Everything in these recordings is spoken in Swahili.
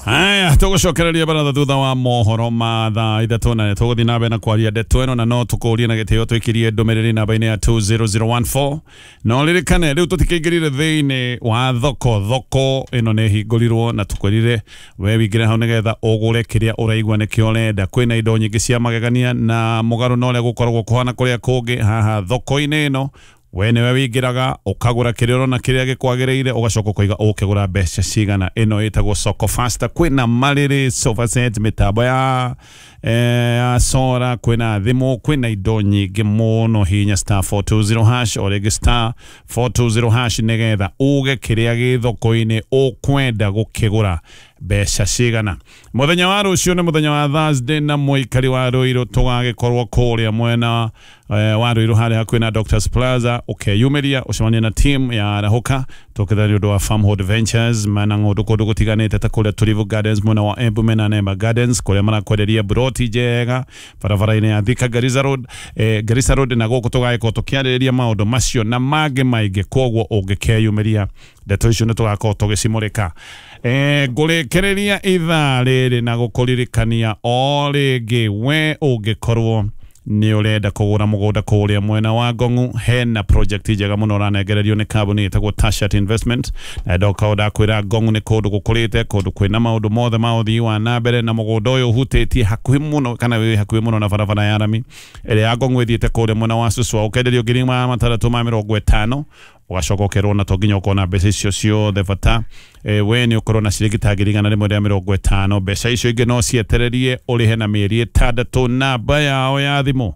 Aya, tugucokereria baratha thutha wa mohoro ma thaa ithatu na tuguthi na bena kwaria ndeto eno na no tukuria na gitio twikirie ndumiriri namba-ini ya 20014 no ririkane riu tutikaingirire thiini wa thoko ino ni hingurirwo na tukwirire we wingire hau nigetha ugure kiria uraigua nikio urenda kwina indo nyingi cia magegania na mugaru no ria gukoragwo kuhana kuria kungi haha thoko-ini ino we niwe wingiraga ukagura kiria urona kiria gikwagiriire ugacoka ukaiga ukigura mbeca cigana ino itagwo soko faster kwina mariri sofa set mitambo ya sora kwina thimu kwina indo nyingi muno hinya *420# o regi *420# nigetha uge kiria gi thoko-ini ukwenda gukigura mbeca cigana. Muthenya wa rucio ni muthenya wa Thursday na muikari wa Ruiru tugagikorwo kuria mwena wa Ruiru haria kwina Doctors Plaza ukeyumiria ucemania na team ya Rahuka tukithari undu wa Farmhood Ventures mana ngundu kundu gutiganite ta kuria Tulivu Gardens mwena wa Embu mena Nemba Gardens kuria marakwenderia broti jega barabara-ini ya Thika Garissa Road na guku tugagikorwo tukiarĩrĩria maundu macio na mangĩ maingĩ kwoguo ũngĩkeyumiria ndeto icio nĩ tugakorwo tũgĩcimũrĩka ngũrĩkĩrĩria ithaa rĩrĩ na gũkũririkania o rĩngĩ we ũngĩkorwo ni urenda kugura mugunda kuria mwena wa Gongu hena project njega muno ranengererio ni kambuni itagwo Tashat Investment na ndoka udakwira Gongu ni kundu gukurite kundu kwina maundu mothe ma uthii wa nambere na mugunda uyu uhutĩtie hakuhi muno kana wi hakuhi muno na barabara ya rami ĩrĩa ya Gongu ithiĩte kuria mwena wa Suswa ukenderio ngiri mataratu ma 50 ugacoka ukerwo na to nginya ukona mbeca icio ciothe bata we ni ukorwo na ciringi ta ngiri igana rĩmwe rĩa 50 mbeca icio ingĩ no cietererie ũrĩhe na mĩeri 6 namba yao ya thimũ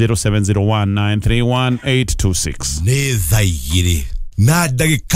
0701931826 nĩ thaa igĩrĩ na ndagĩka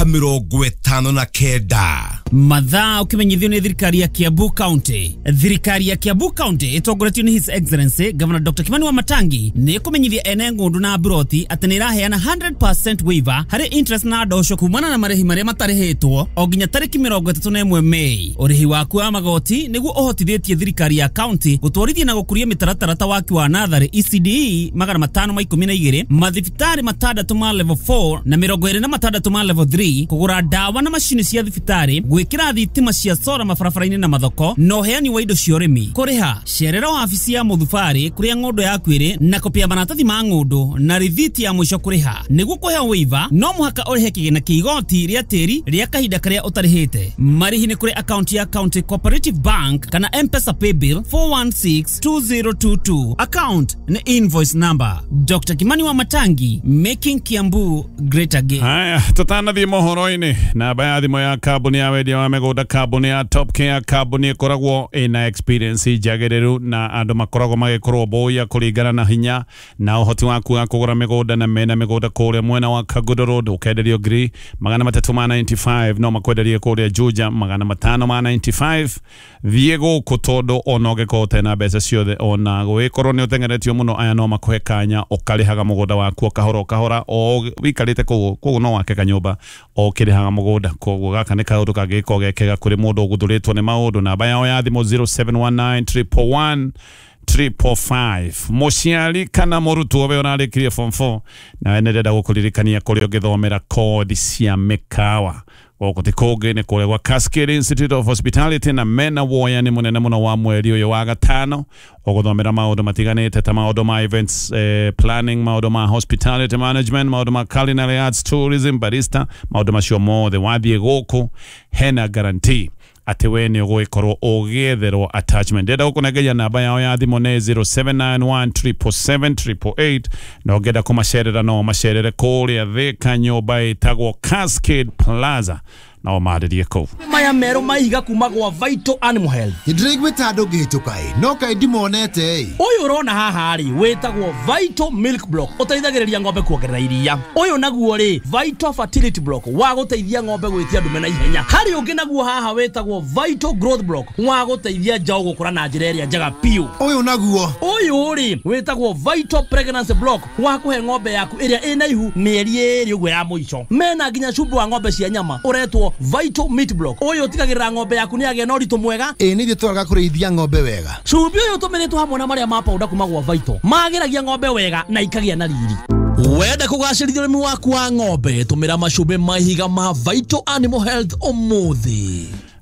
59 mathaa ukimenyithio ni thirikari ya Kiambu County. Thirikari ya Kiambu County itongoretio ni His Excellency Governor Dr. Kimani Wamatangi ni kumenyithia ene ngundu na broti ati ni iraheana 100% waiver hari interest na ndosho kumana na marehi maria matarĩhĩtwo o nginya tariki 31 Mei. Ũrĩhi waku wa magoti niguo ũhotithĩtie thirikari ya county gũtwarithia na gũkũria mĩtaratara waki wa natharĩ ECDE 512 mathibitarĩ 6 ma level 4 na 26 ma level 3 kũgũra ndawa na macini cia thibitarĩ gwĩkĩra thitima cia solar mabarabara-inĩ na mathoko no heani wa indo cia ũrĩmi. Kũrĩha cerera wabici ya mũthubarĩ kũrĩa ng'ũndũ yaku ĩrĩ na kopia maratathi ma ng'ũndũ na rithiti ya mũico kũrĩha. Nĩguo kũheo waiver no mũhaka ũrĩhe kĩgĩna kĩa igoti rĩa tĩri rĩa kahinda karĩa ũtarĩhĩte. Marĩhi nĩ kũrĩ account ya County Cooperative Bank kana M-Pesa Paybill 4162022. Account nĩ invoice number Dr. Kimani Wamatangi, making Kiambu great again. Haya, tutanathie mohoro-ini namba ya thimũ ya kambuni ya wendia wa mĩgũnda kambuni ya Top Care kambuni ĩkoragwo ĩna experience njagĩrĩru na andũ makoragwo magĩkorwo boya kũringana na hinya na ũhoti waku wa kũgũra mĩgũnda na mena mĩgũnda kũrĩa mwena wa Kagudo Road ũkenderio ngiri 395 no makwenderie kũrĩa Juja 595 thiĩ gũkũ tondũ ona ũngĩkorwo ũtena mbeca ciothe ona gũgĩkorwo nĩ ũtengeretio mũno aya no makũhe kanya ũkarĩhaga mũgũnda waku kahora o wikarĩte kũu no wake kanyũmba o kĩrĩhaga mũgũnda koguo gaka nĩ kaũndũ kangĩkorwo gekega kũrĩ mũndũ ũgũthũrĩtwo nĩ maũndũ namba yao ya thimũ 0719311345 mũciari kana mũrutwo we ũrarĩkirie form 4 na we nĩrenda gũkũririkania kũrĩa ũngĩthomera kothi cia mĩkawa gũkũ kũngĩ nĩ kũrĩa gwa Cascade Institute of Hospitality na mena woya nĩ mũnene mũno wa mweri ũyũ wa gatano ũgũthomera maũndũ matiganĩte ta maũndũ ma events planning, maũndũ ma hospitality management, maũndũ ma culinary arts, tourism, barista, maũndũ macio mothe wathiĩ gũkũ hena guarantee ati we ni ũgũgĩkorwo ũgĩetherwo attachment. Ndenda gũkũnengeria namba yao ya thimũ nĩ 0791777888 na ũngĩenda kũmacerera no macerere kũrĩa Thika nyũmba ĩtagwo Cascade Plaza no maarĩrie kũu. Maya mero maiga kuma gwa Vital Animal Health. Ndĩraiguĩte andũ ngĩhĩtũka no kaĩ ndimonete Ũyũ ũrona haha rĩ wĩtagwo Vital Milk Block ũteithagĩrĩria ng'ombe kuongerera iria. Ũyũ naguo rĩ Vital Fertility Block wa gũteithia ng'ombe gwĩtia ndume na ihenya. Harĩ ũngĩ naguo haha wĩtagwo Vital Growth Block wa gũteithia njaũ gũkũra na njĩra ĩrĩa njega piũ. Ũyũ naguo Ũyũ rĩ wĩtagwo Vital Pregnancy Block wa kũhe ng'ombe yaku ĩrĩa ĩna ihu mĩeri 2 ũguo ya mũico. Mena nginya cumbũ wa ng'ombe cia nyama ũretwo Vital Meat Block. Ũyũ ũtigagĩrĩra ng'ombe yaku nĩ agĩa na ũritũ mwega. Nĩ ithuĩ tũraga kũrĩithia ng'ombe wega. Cumbĩ ũyũ tũmĩrĩtwo hamwe na marĩa ma powder kuma gwa Vital magĩragia ng'ombe wega na ikagĩa na riri. Wenda kũgacĩrithia ũrĩmi waku wa ng'ombe tũmĩra macumbĩ ma ihiga ma Vital Animal Health ũmũthĩ.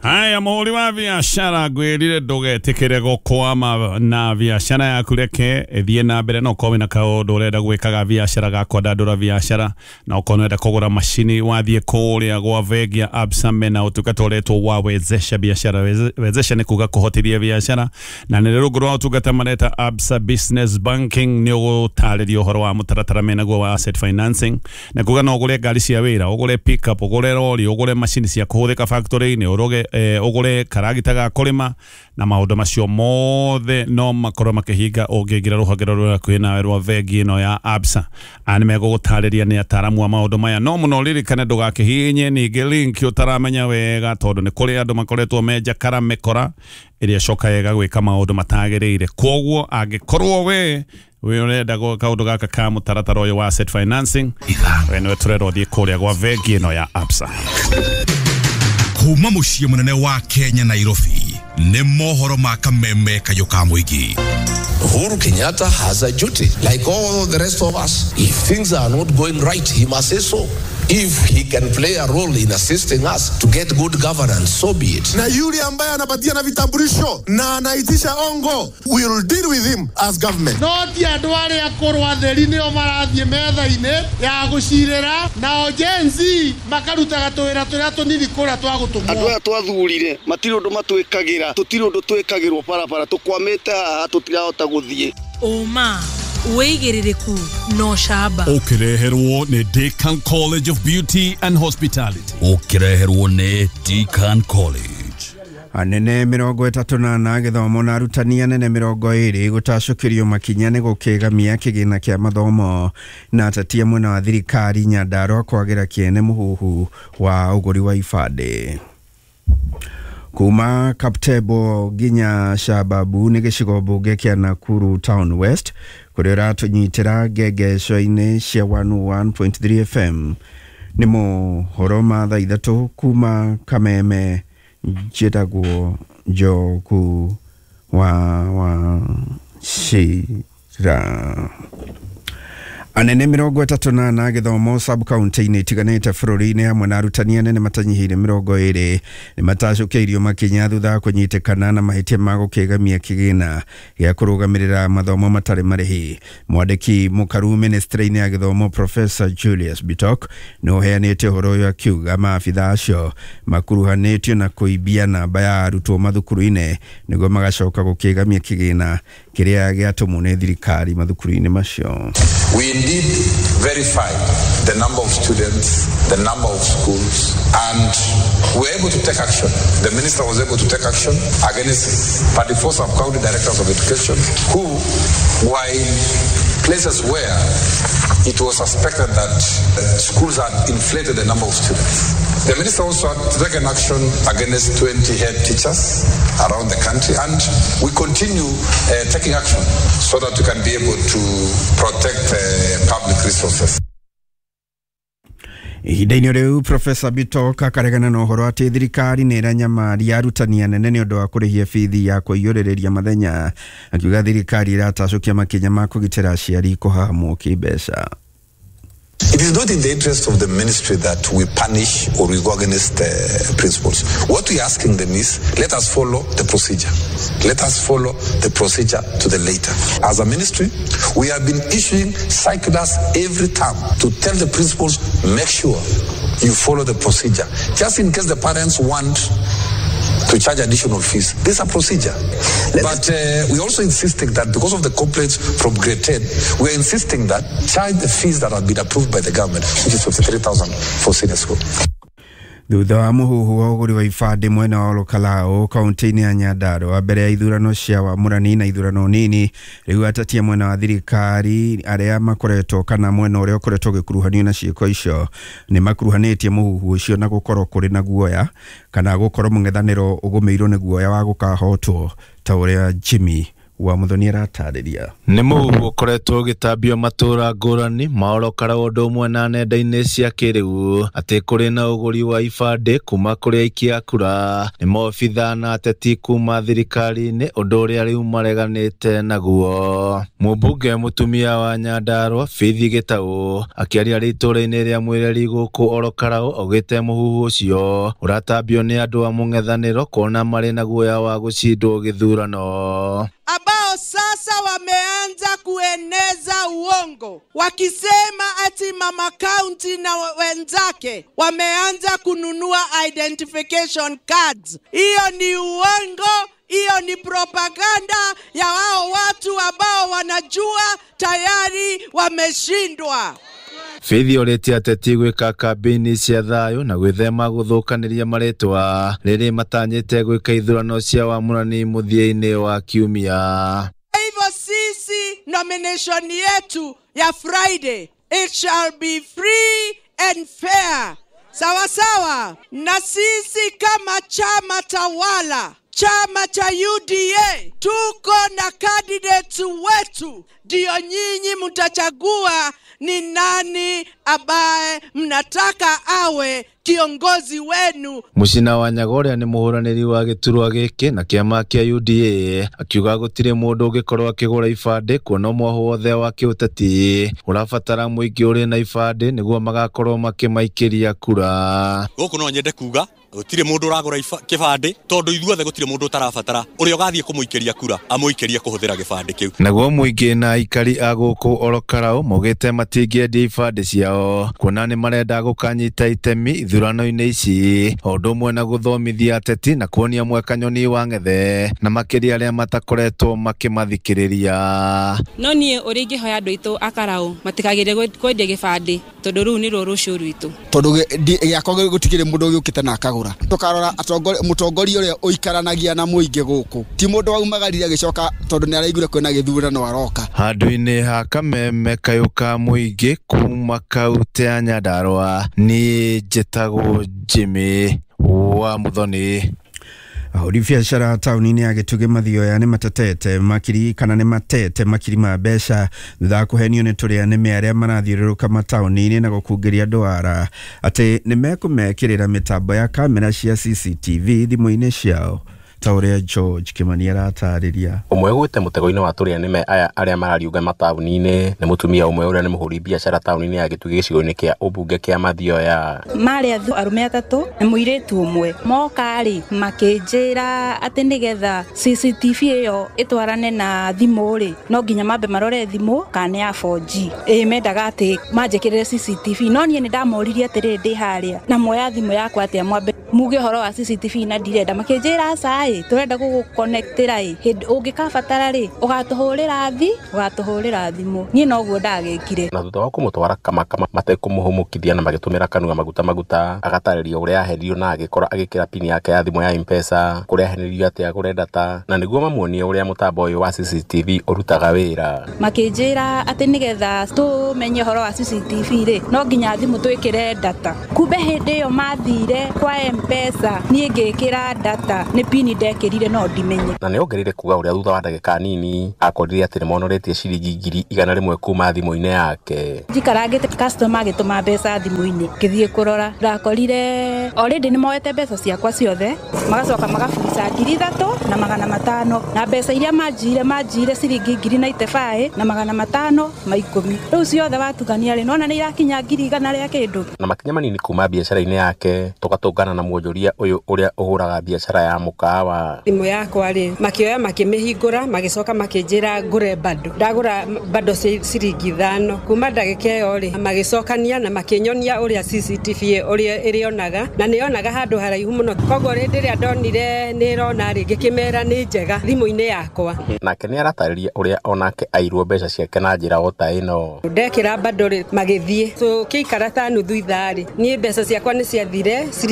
Haya, muhuri wa biashara gwirire ndugetikire gukwama na biashara yaku reke ithie na mbere no kowe na kaundu urenda gwikaga biashara gakwa ndandura biashara na ukonenda kugura mashini wathie kuria gwa bengi ya Absa mena utungata uretwo wa wezesha biashara. Wezesha ni kuga kuhotithia biashara na ni rungu rwa utungata mareta Absa Business Banking ni ugutariria uhoro wa mutaratara mena gwa wa asset financing na kuga no ugure ngari cia wira, ugure pickup, ugure lori, ugure mashini cia kuhuthika factory ni uruge ugure karagita ga kurima na maundu macio mothe no makorwo makihinga ungingira ruhagiro rwa kwina rwa bengi ino ya Absa. Ani megugutariria ni ataramu wa maundu maya no muno ririkane ndugakihinye ningi link utaramenya wega tondu ni kuri andu makoretwo menja karamekora iria coka yega gwika maundu matagirire. Kwoguo angikorwo we urenda kaundu gaka ka mutaratara uyu wa asset financing we no turero thie kuria gwa bengi ino ya Absa. Kuma muciĩ munene wa Kenya Nairobi nĩ mohoro ma kameme kayo ka muingi. Uhuru Kenyatta has a duty, like all the rest of us. If things are not going right, he must say so. If he can play a role in assisting us to get good governance, so be it. Na yule ambaye anapatia na vitambulisho na anaitisha ongo, we will deal with him as government. Noti andu ari akorwa theri nio marathie metha-ine ya gucirira na ojenzi makarutaga twira turia tunini kuria twa gutumwo. Andu aya twathurire matiri undu matwikagera, tutiri undu twikagirwo barabara, tukwamite haha tutirahota guthie. Oma weigiririku no shaba Ukireherwo ni Deakin College of Beauty and Hospitality. Ukireherwo ni Deakin College. Anene 38 githomo na arutani anene 20 gutacukirio makinya ni gukigamia kigina kia mathomo na atatia mwena wa thirikari Nyandarua kwagira kiene muhuhu wa uguri wa ifade. Kuma Kaptebo ginya Shababu ni gicigo bunge kia Nakuru Town West kurira tunyitira gegeco-ini cia 101.3 FM ni mohoro ma thaa 3 kuma Kameme njitagwo Njoku wa Shira. Anene 38 githomo sub-county-ini itiganite bururi-ini hamwe na arutani anene matanyihire 20 ni matacukiirio makinya thutha kunyitikana na mahitia ma gukigamia kigina gia kurugamirira mathomo matari marihi. Mwandiki mukaru ministry-ini ya githomo Professor Julius Bitok no heanite horo uyu akiuga maabitha acio makuruhanitio na kuibia namba ya arutwo mathukuru-ini niguo magacoka gukigamia kigina kiria giatumwo ni thirikari mathukuru-ini macio. We indeed verified the number of students, the number of schools, and we were able to take action. The minister was able to take action against 34 sub-county directors of education who, while places where it was suspected that schools had inflated the number of students. The minister also had taken action against 20 head teachers around the country, and we continue taking action so that we can be able to protect public resources. Ihinda-inĩ riu Professor Bitok akaregana na uhoro ati thirikari ni iranyamaria arutani anene ni undu wa kurihia bithi ya kuiyuriria mathenya, akiuga thirikari iratacukia makinya ma kugitira aciari kuhahamwo kimbeca. It is not in the interest of the ministry that we punish or we go against principals. What we are asking them is, let us follow the procedure. Let us follow the procedure to the letter. As a ministry, we have been issuing circulars every time to tell the principals, make sure you follow the procedure. Just in case the parents want to charge additional fees. This is a procedure. But we're also insisting that because of the complaints from grade 10, we're insisting that charge the fees that have been approved by the government, which is 53,000 for senior school. Thutha wa muhuhu wa uguri wa ifade mwena wa Olokalao kaunti-ini ya Nyandarua mbere ya ithurano cia wamũrani na ithurano nini, riu atatia mwena wa thirikari aria makoretwo kana mwena uria ukoretwo gikuruhanio na ciiko icio ni makuruhanitie muhuhu ucio na gukorwo kuri na guoya kana gukorwo mũng'ethanĩro ugumiirwo ni guoya wa gukahotwo ta uria Jimmy wa Muthoni aratarĩria. Nĩ mũhuhu ũkoretwo ũgĩtambio matũra ngũrani maorokara ũndũ ũmwe na nenda-inĩ cia kĩrĩu atĩ kũrĩ na ũgũri wa ibandĩ kuma kũrĩ aikia kura. Nĩ maobitha na ateti kuma thirikari-inĩ ũndũ ũrĩa rĩu mareganĩte naguo. Mũmbunge mũtumia wa Nyandarua Faith Gĩtaũ akĩaria rĩtũra-inĩ rĩa Mwĩreri gũkũ Orokarao augĩte mũhuhu ũcio ũratambio nĩ andũ a mũng'ethanĩro kuona marĩ na guoya wa gũcindwo gĩthurano. Ambao sasa wameanza kueneza uongo wakisema ati Mama County na wenzake wameanza kununua identification cards. Hiyo ni uongo, hiyo ni propaganda ya wao watu ambao wanajua tayari wameshindwa. Faith orĩtie ateti gwĩka kambĩini cia thayũ na gwĩthema gũthũkanĩria marĩtwa rĩrĩ matanyĩte gwĩka ithurano cia wamũrani mũthia-inĩ wa kiumia. Hivyo sisi nomination yetu ya Friday, it shall be free and fair. Sawa sawa. Na sisi kama chama tawala, chama cha UDA, tuko na candidates wetu, ndio nyinyi mtachagua ni nani ambaye mnataka awe kiongozi wenu. Mũcina wa Nyagoria nĩ mũhũranĩri wa gĩturwa gĩkĩ na kĩama kĩa UDA akiuga gũtirĩ mũndũ ũngĩkorwo akĩgũra ibandĩ kuona mwaho wothe wa kĩũteti ũrabatara mũingĩ ũrĩ na ibandĩ nĩguo magakorwo makĩmaikĩria kura. Gũkũ no nyende kuga gũtirĩ mũndũ ũragũra kĩbandĩ tondũ ithuothe gũtirĩ mũndũ ũtarabatara ũrĩa ũgathiĩ kũmũikĩria kura amũikĩrie kũhũthĩra gĩbandĩ kĩu. Naguo mũingĩ na aikari a gũkũ Orokarao maugĩte matingĩendia ibandĩ ciao kuona nĩ marenda gũkanyita itemi ithurano-inĩ ici o ũndũ ũmwe na gũthomithia ateti na kuonia mwekanyoni wa ng'ethe na makĩria arĩa matakoretwo makĩmathikĩrĩria. No niĩ ũrĩa ingĩhoya andũ aitũ a Karau matikagĩre kwendia gĩbandĩ tondũ rĩu nĩruo rũciũ rwitũ. Tondũ gĩakwa gũtikĩrĩ mũndũ ũgĩũkĩte na akagũra. Tukarora mũtongoria ũrĩa ũikaranagia na mũingĩ gũkũ ti mũndũ waumagarire gĩcoka tondũ nĩ araigire kwĩna gĩthurano aroka. Handũ-inĩ ha kameme kayũ ka mũingĩ kuma kaũntĩ ya Nyandarua nĩ njĩtagwo Jimmy wa Muthoni. Ahũri biacara taũni-inĩ ya Gĩtugĩ Mathioya nĩ matetete makiri kana nĩ matete makiri ma mbeca thutha wa kũhenio nĩ tũrĩa nĩme arĩa marathiũrũrũka mataũni-inĩ na gũkungĩria ndwara atĩ nĩ mekũmekĩrĩra mĩtambo ya kamera cia CCTV thimũ-inĩ ciao. Tauria George Kimani aratarĩria. Ũmwe gwĩte mũtego-inĩ wa tũrĩa nĩme aya arĩa marariunga mataũni-inĩ nĩ mũtumia ũmwe ũrĩa nĩ mũhũri biacara taũni-inĩ ya Gĩtugĩ gĩcigo-inĩ kĩa ũmbunge kĩa Mathioya. Marĩ arume atatũ na mũirĩtu ũmwe moka-rĩ makĩnjĩra atĩ nĩgetha CCTV ĩyo ĩtwarane na thimũ-rĩ no nginya mambe marore thimũ kana ya 4G. Mendaga atĩ manjĩkĩrĩre CCTV no niĩ nĩ ndamoririe atĩrĩrĩ ndĩ harĩa na moya thimũ yakwa atĩ mwambe muge ũhoro wa CCTV na ndirenda makĩnjĩra aca turenda gũgũconnectĩra ũngĩkabatara ũgatũhũrĩra thimũ niĩ noguo ndagĩkire. Na thutha wa kũmũtwara kamaka matekũmũhũmũkithia na magĩtũmĩra kanua maguta agatarĩrio ũrĩa ahenirio na agĩkora agĩkĩra pini yake ya thimũ ya M-Pesa kũrĩa ahenirio atĩ agũre data na nĩguo mamuonie ũrĩa mũtambo ũyũ wa CCTV ũrutaga wĩra. Makĩnjĩra atĩ nĩgetha tũmenye ũhoro wa CCTV-rĩ no nginya thimũ twĩkĩre data. Kumbe hĩndĩ ĩyo mathire kwa M-Pesa niĩ ngĩkĩra data nĩ pini ndekĩrire no ndimenye. Na nĩongerire kuga ũrĩa thutha wa ndagĩka nini akorire atĩ nĩmonoretie ciringi ngiri 100 kuma thimũ-inĩ yake. Njikarangĩte customer agĩtũma mbeca thimũ-inĩ ngĩthiĩ kũrora ndakorire already nĩmoete mbeca ciakwa ciothe magacoka magabuica 3,500 na mbeca iria manjire ciringi 95 na 510. Rĩu ciothe watugania-rĩ nona nĩ irakinya 100 rĩa kĩndũ. Na makinya manini kuma biacara-inĩ yake tũgatũngana na muonjoria ũyũ ũrĩa ũhũraga biacara ya mũkawa. Thimũ yakwa-rĩ makĩoya makĩmĩhingũra magĩcoka makĩnjĩra ngũre bado. Ndagũra bado ciringi 5 kuma ndagĩka ĩyo-rĩ magĩcokania na makĩnyonia ũrĩa CCTV ũrĩa ĩrĩonaga na nĩyonaga handũ haraihu mũno. Koguo rĩndĩ rĩa ndonire nĩrona ngĩkĩmera nĩ njega thimũ-inĩ yakwa. Nake nĩ aratarĩria ũrĩa onake airwo mbeca ciake na njĩra o ta ĩno. Ndekĩra bado magĩthiĩ tũkĩikara ta nuthu ithaa-rĩ niĩ mbeca ciakwa nĩ ciathire ciringi 1,000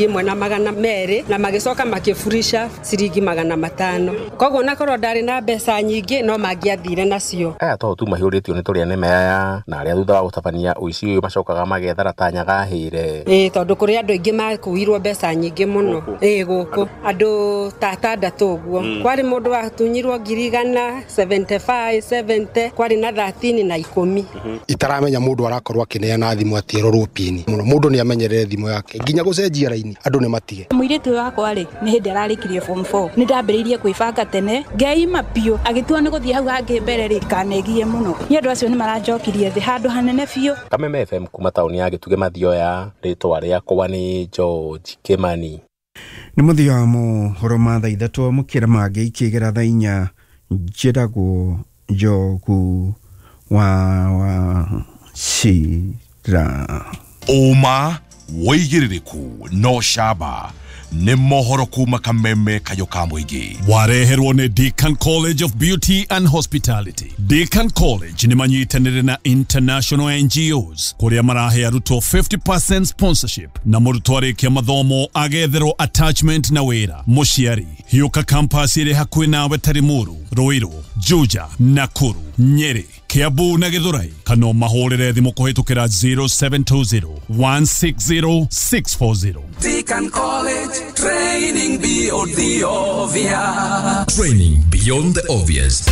1,200 na magicoka makifurisha ciringi 500. Koguo nakorwo ndari na mbeca nyingi no mangiathire nacio. Aya to tu mahiuritio ni turi anene aya na aria thutha wa gutabania uici uyu macokaga magethara tanya gahire. Tondu kuri andu ingi makuirwo mbeca nyingi muno. Guku andu tatandatu uguo. Kwari mundu watunyirwo 175 70 kwari na 13 na 10. Itaramenya mundu arakorwo akineana thimu atirorwo pini. Mundu ni amenyerere thimu yake. Nginya gucenjia raini andu ni matige. Muiritu wakwa ri ni hindi ararikirie form 4. Ni ndambiririe kwibanga tene. Ngeima pio agitua ni guthie hau hangi mbere ri kanegie muno. Ni andu acio ni marajokirie thi handu hanene pio. Kameme FM kuma tauni ya Gituge Mathioya ritwa riakwa ni George Kimani. Ni muthio wa mohoro ma thaa 3 mukira mangĩ ikĩgera thaa 4 njĩragwo Njogu wa Shira. Uma woigĩrĩrĩku no camba nĩ mohoro kuma Kameme kayo ka mũingĩ. Wareherwo nĩ Deakin College of Beauty and Hospitality. Deakin College nĩ manyitanĩre na international NGOs kũrĩa marahe arutwo 50% sponsorship na mũrutwo arĩkia mathomo agetherwo attachment na wĩra. Mũciari hiũka campus ĩrĩ hakuhĩ nawe Tarimuru, Ruiru, Juja, Nakuru, Nyeri, Kiambu na Githurai. Kana mahũrĩre thimũ kũhĩtũkĩra 0720 160 640. Deakin College, training beyond the obvious. Training beyond the obvious.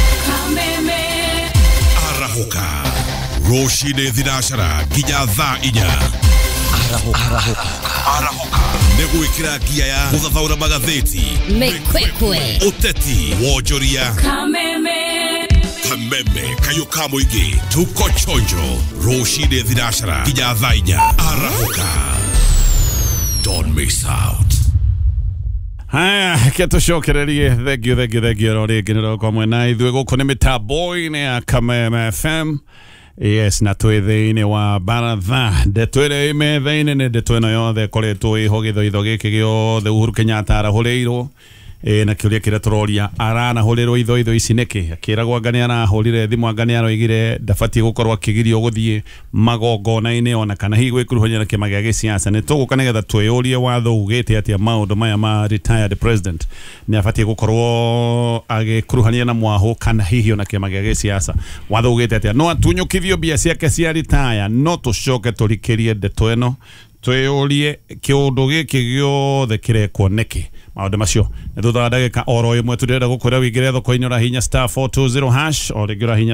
Arahuka Roshide Thinacara nginya thaa 4. Arahuka nĩgwĩkĩra ngia ya gũthathaũra magathĩti, Mĩkwekwe, ũteti, wonjoria. Kameme kayo ka mũingĩ, tuko chonjo. Roshide Thinacara nginya thaa 4. Arahuka, don't miss out. Haya, ketucokererie thengio rorĩngĩ kwa mwena ithuĩ gũkũ nĩ mĩtambo-inĩ ya Kameme FM. Yes, na twĩ thĩinĩ wa baratha. Ndeto ĩrĩa ĩ metha-inĩ nĩ ndeto ĩno yothe ĩkoretwo ĩho gĩthoitho gĩkĩ gĩothe Uhuru Kenyatta arahũrĩirwo. Na kĩũria kĩrĩa tũroria aranahũrĩrwo ithoitho ici nĩkĩ? Akĩragwo anga nĩ arahũrire thimũ, anga nĩ aroigire ndabatiĩ gũkorwo akĩgirio gũthiĩ magongona-inĩ ona kana hihi gwĩkuruhania na kĩama gĩa gĩsiasa. Nĩ tũgũka nĩgetha twĩyũrie watho ugĩte atĩa maũndũ maya ma retired president nĩ abatiĩ gũkorwo agĩkuruhania na mwahũ kana hihi ona kĩama gĩa gĩsiasa. Watho ugĩte atĩa? No atunyũkithio mbia ciake cia retire. No tũcoke tũrikĩrie ndeto ĩno twĩyũrie kĩũndũ gĩkĩ gĩothe kĩrekwo nĩkĩ? Maũndũ macio nĩ thutha wa ndagĩka oro ĩmwe tũrenda gũkwĩra wĩingĩre thoko-inĩ ũrahinya *420# o rĩngĩ ũrahinya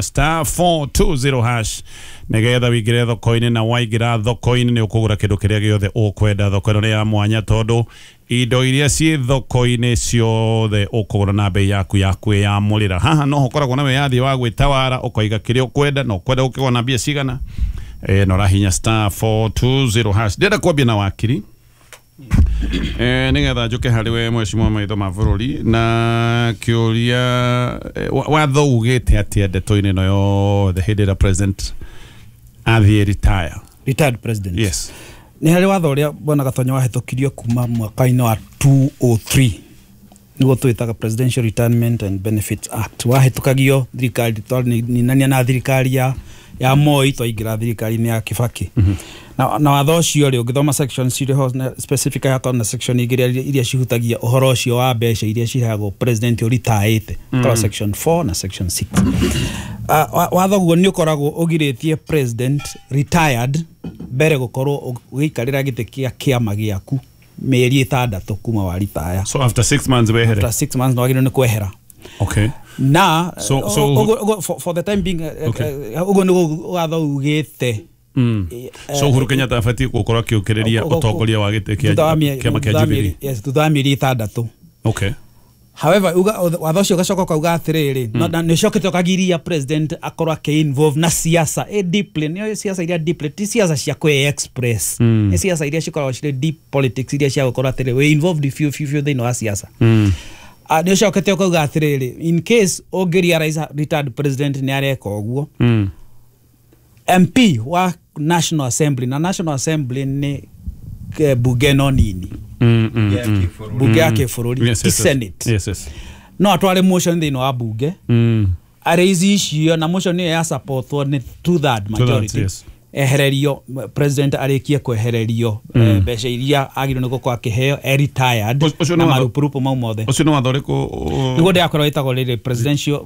*420# nĩgetha wĩingĩre thoko-inĩ, na waingĩra thoko-inĩ nĩ ũkũgũra kĩndũ kĩrĩa gĩothe ũkwenda. Thoko ĩno nĩ ya mwanya tondũ indo iria ciĩ thoko-inĩ ciothe ũkũgũra na bei yaku ya kwĩyamũrĩra. Haha no ũkoragwo na wĩyathi wa gwĩtawara ũkaiga kĩrĩa ũkwenda na ũkwenda gũkĩgũra na mbia cigana. Na ũrahinya *420#. Ndĩrenda kwambia na wakiri nĩgetha njoke harĩ we mheshimiwa maitho ma bũrũri na kĩũria watho ugĩte atĩa ndeto-inĩ ĩno yothe hĩndĩ ĩrĩa president athiĩ retire? Retired president. Yes. Nĩ harĩ watho ũrĩa bwana Gatonyo wahĩtũkirio kuma mwaka-inĩ wa 203 nĩguo twĩtaga Presidential Retirement and Benefits Act. Wahĩtũkagio thirikari ninania na thirikari ya Moi twaingĩra thirikari-inĩ ya Kibaki. Na watho ũcio rĩ ũngĩthoma section cirĩ specific ya na section iria cihutagia ũhoro ũcio wa mbeca iria ciheagwo president ũritaĩte ta section 4 na section 6. Watho guo nĩ ũkoragwo ũgirĩtie president retired mbere gũkorwo ũgĩikarĩra gĩtĩ kĩa kĩama gĩaku mĩeri 6 kuma wa retire. So after 6 months wehere? After 6 months no wagĩrĩirwo nĩ kwehera. Okay. Na for the time being ugo nĩguo watho ugĩte. So Uhuru Kenyatta abatiĩ gũkorwo akĩũkĩrĩria ũtongoria wa gĩtĩ kĩama kĩa Jubilee. Yes, thutha wa mĩeri 6. Okay. However, watho ũcio ũgacoka ũkauga atĩrĩrĩ, nĩ ũcokete ũkagiria president akorwo akĩ-involve na siasa deeply. Nĩ siasa iria deeply, ti siasa cia kwĩ-express. Nĩ siasa iria cikoragwo cirĩ deep politics iria cia gũkorwo atĩrĩ we involved few thĩinĩ wa siasa. Nĩ ũcokete ũkauga atĩrĩrĩ, in case ũngĩrealize retired president nĩ areka ũguo, MP wa National Assembly, na National Assembly nĩ bunge no nini. Bunge ya kĩbũrũri, Senate. No atware motion thĩinĩ wa bunge. Araise icio na motion nĩ ya support nĩ 2/3 majority. ehererio president arikie kwehererio mbeca iria agirwo nĩ gũkorwo akĩheo retired na marupurupu mau mothe ucio nĩ watho ũrĩkũ nĩguo ndĩakorwo ĩtagwo rĩrĩ Presidential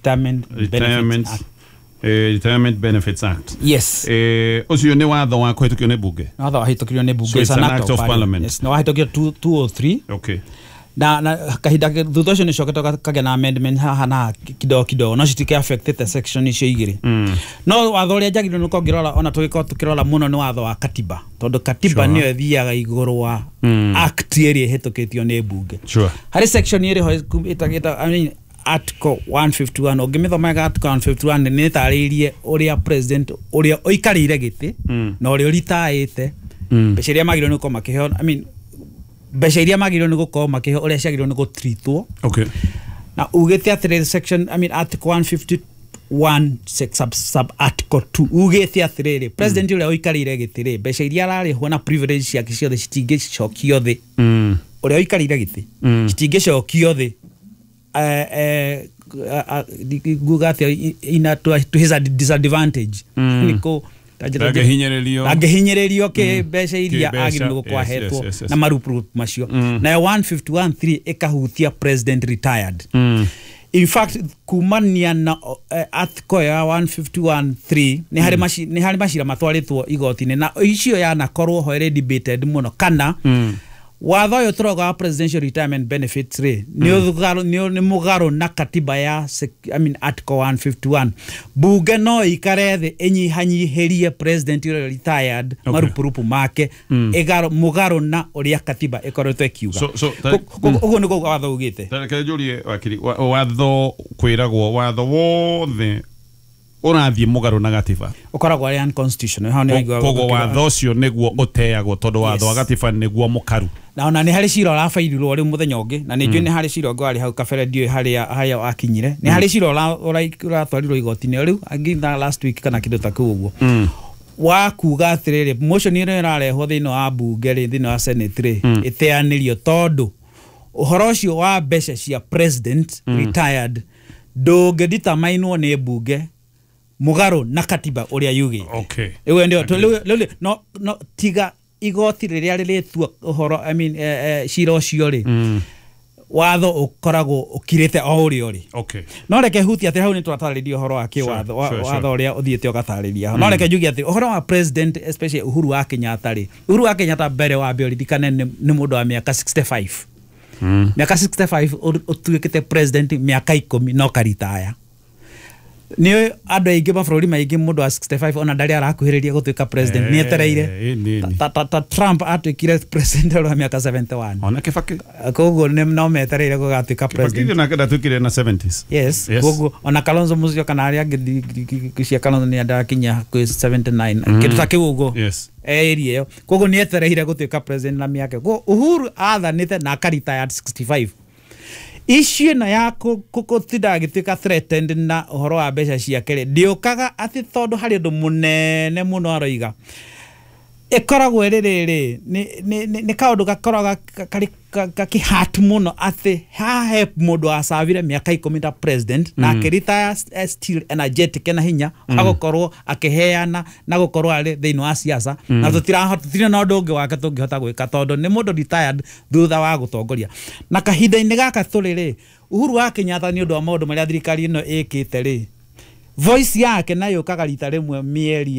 Retirement Benefits Act. Yes. Ucio nĩ watho wa kũhĩtũkio nĩ bunge. Watho wahĩtũkirio nĩ bunge. So it's an act of parliament. Yes, no wahĩtũkio 203. Okay. Na kahinda thutha ũcio nĩ cokete kagĩa na amendment haha na kidogo no citike affected section icio igĩrĩ. No watho ũrĩa njagĩrĩirwo nĩ kũngĩrora ona tũkĩrora mũno nĩ watho wa katiba tondũ katiba nĩyo ĩthiaga igũrũ wa act ĩrĩa ĩhĩtũkĩtio nĩ bunge. Harĩ section ĩrĩ ĩtagĩta I mean Article 151 ũngĩmĩthoma Article 151 nĩ tarĩirie ũrĩa president ũrĩa oikarĩire gĩtĩ na ũrĩa ũritaĩte mbeca iria magĩrĩirwo nĩ gũkorwo makĩheo I mean mbeca iria magĩrĩirwo nĩ gũkorwo makĩheo ũrĩa ciagĩrĩirwo nĩ gũtreatwo. Okay. Na ugĩte atĩrĩrĩ section I mean Article 151 sub article 2 ugĩte atĩrĩrĩ president ũrĩa oikarĩire gĩtĩ mbeca iria ararĩhwo na privilege ciake ciothe citingĩcokio thĩ. Ũrĩa oikarĩire gĩtĩ citingĩcokio thĩ. To his disadvantage niko agehinyererio ke mbeca iria agirwo kwahetwo na marupurupu macio na 151.3 ikahutia president retired. In fact kumania na article ya 151.3 ni hari macira matwaritwo igoti-inĩ na icio yanakorwo ho debated muno kana watho ũyũ tũroga wa presidential retirement benefits nĩ mũgarũ na katiba ya I mean article 151 bunge no ikare thĩ ĩnyihanyihĩrie president ũrĩa retired marupurupu make mũgarũ na ũrĩa katiba ĩkoretwo ĩkiuga ũguo nĩguo watho ugĩte. Tareke njũrie wakiri watho kwĩragwo watho wothe ũrathiĩ mũgarũ na gatiba ũkoragwo ari unconstitutional. Koguo watho ũcio nĩguo ũteagwo tondũ watho wa gatiba nĩguo mũkaru. Na ona nĩ harĩ cira ũrabairwo rĩ mũthenya ũngĩ na nĩ njũĩ nĩ harĩ cira ũngĩ warĩ hau kabere ndiũĩ harĩa wakinyire nĩ harĩ cira ũratwarirwo igoti-inĩ rĩu angĩtha last week kana kĩndũ ta kĩu ũguo wa kuga atĩrĩrĩ motion ĩrĩa ĩrarehwo thĩinĩ wa bunge rĩ thĩinĩ wa senate rĩ ĩteanĩrio tondũ ũhoro ũcio wa mbeca cia president retired ndũngĩdeterminwo nĩ bunge mũgarũ na katiba ũrĩa yugĩte. Okay. Ewe ndio no tiga igoti rĩrĩa rĩrĩtua ũhoro I mean cira ũcio rĩ watho ũkoragwo ũkirĩte o ũrĩa ũrĩ. Okay. No reke huti atĩ hau nĩ twatarĩria ũhoro wa kĩwatho watho ũrĩa ũthiĩte ũgatarĩria. No reke njuge atĩ ũhoro wa president especially Uhuru wa Kenyatta rĩ Uhuru wa Kenyatta mbere wa bĩoririkane nĩ mũndũ wa mĩaka 65. Mĩaka 65 ũtuĩkĩte president mĩaka 10 no karitaya. Ni andũ aingĩ mabũrũri maingĩ mũndũ wa 65 ona ndarĩ arakuhĩrĩria gũtuĩka president nĩ etereire Trump atuĩkire president wa mĩaka 71 ona Kibaki koguo no metereire gũgatuĩka president Kibaki nake ndatuĩkire na 70s. Yes koguo ona Kalonzo Musyoka kana arĩa angĩ cia Kalonzo nĩ ndakinya 79 kĩndũ ta kĩu ũguo area ĩyo koguo nĩ etereire gũtuĩka president na mĩaka Uhuru athanĩte na akaritaya at 65. Issue na yako kukotinda gituika threatened na uhoro wa mbeca ciake ndiokaga ati tondu hari undu munene muno aroiga ikoragwo rĩrĩ ni kaundu gakoraga kari hat muno ati ha help mundu asavire miaka 10 ta president na akirita still energetic na hinya agokorwo akiheana na gokorwo ari thĩinĩ wa siasa na tutira na undu ungi wake tungihota gwika tondu ni mundu retired thutha wa gutongoria na kahinda-inĩ gaka tũrĩ Uhuru wa Kenyatta ni undu wa maundu maria thirikari ino ĩkĩte rĩ voice yake nayo kagarita rimwe mieri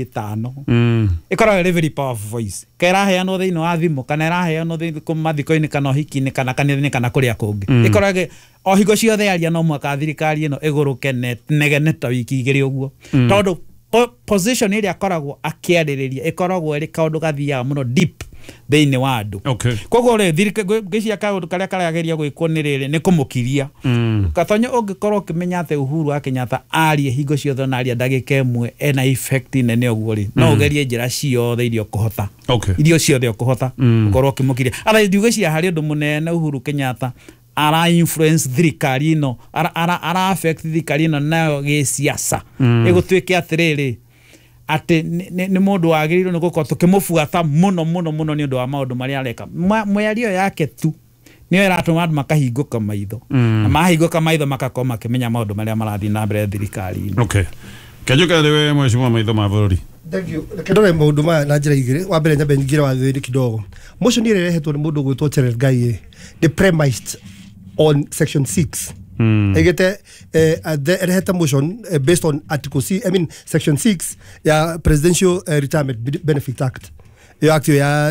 5 ikoragwo very powerful voice keraheanwo thĩinĩ wa thimũ kana ĩraheanwo thĩinĩ mathiko-inĩ kana hiki-inĩ kana kanitha-inĩ kana kũrĩa kũngĩ ikoragwo o hingo ciothe aria no mwaka thirikari ĩno ĩgũrũke negene ta wiki igĩrĩ ũguo tondũ position ĩrĩa akoragwo akĩarĩrĩria ikoragwo ĩrĩ kaũndũ gathiaga mũno deep thĩinĩ wa andũ. Koguo rĩ ngĩcia kaũndũ karĩa karageria gwĩkwo nĩ rĩrĩ nĩ kũmũkiria Gatonyo ũngĩkorwo ũkĩmenya atĩ Uhuru wa Kenyatta arie hingo ciothe na aria ndagĩka ĩmwe ena effect nene ũguo rĩ no ũgerie njĩra ciothe irio kũhota irio ciothe ũkũhota ũkorwo ũkĩmũkiria ara ndiugĩcia harĩ ũndũ mũnene Uhuru Kenyatta ara influence thirikari ĩno ara affect thirikari ĩno nayo gĩciaca ĩgũtuĩke atĩrĩrĩ ati ni mundu wagĩrĩirwo nĩ gũkorwo tũkĩmũbuata mũno nĩ ũndũ wa maũndũ marĩa areka mwario yake tu nĩyo ĩratũma andũ makahingũka maitho na mahingũka maitho makakorwo makĩmenya maũndũ marĩa marathiĩ na mbere thirikari-inĩ. Okay. Kajuka dewe mheshimiwa maitho ma bururi. Thank you. Kedore maundu ma na njira igire wa mbere nyambe ngira wa thiri kidogo. Motion ni rehetwo ni mundu gwitwo Cherelgai. The premised on section 6. Egete reheta motion based on article C, I mean section 6 ya Presidential Retirement Benefit Act. Yo act ya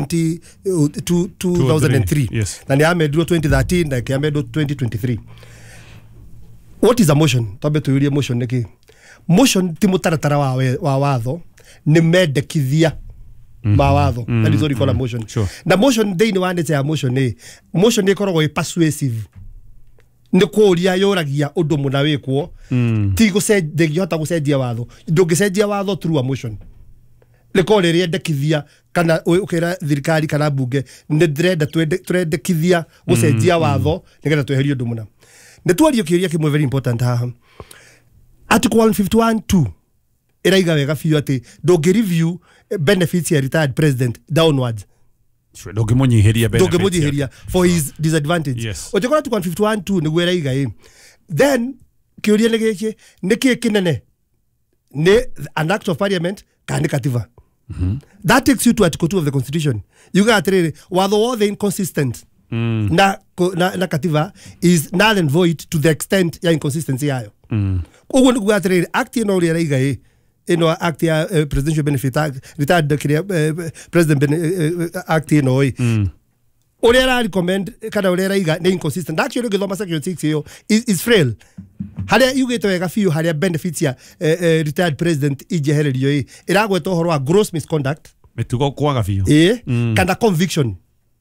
2003. Yes. Na ni amedro 2013 na kiamedro 2023. What is a motion? Tabe tuyurie motion neki. Motion ti mutaratara wa watho ni mendekithia ma watho. That is what you call a motion. Sure. Na motion deini wa nete ya motion ni koragwo i persuasive. Ni kuria yoragia undu muna wikwo ti gusengihota gucenjia watho ndungicenjia watho through a motion liko riria ndekithia kana ukira thirikari kana bunge ni ndrenda turendekithia gucenjia watho nigetha tweherie undu muna ni twario kiria kimwe very important haha article 151(2) iraiga wega biu ati ndungi review benefits ya retired president downwards. Dogemunyihiria for his disadvantage. Yes. Ojekora tu 151(2) ni gwera iga then kiuria ni giki niki kinene ni an act of parliament kana kativa. That takes you to article 2 of the constitution. You got watho wothe inconsistent na kativa is null and void to the extent ya inconsistency yayo. Ugo ni gwa act ino uri iga ino act ya Presidential Benefit Act, Retired President Act ino uri ara recommend kana uri iga ni inconsistent. Actually githoma section 6 hiyo is frail. Haria yugite wega fiu haria benefits ya retired president ijehererio iragweta horo wa gross misconduct metugo kwaga fiu kana conviction